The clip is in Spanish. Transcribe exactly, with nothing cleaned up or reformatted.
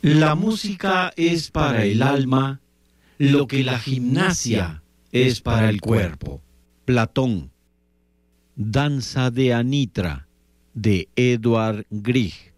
La música es para el alma lo que la gimnasia es para el cuerpo. Platón. Danza de Anitra, de Edvard Grieg.